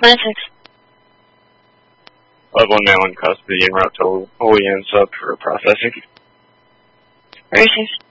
96. Level now in custody and route to OEM sub for processing. Racing.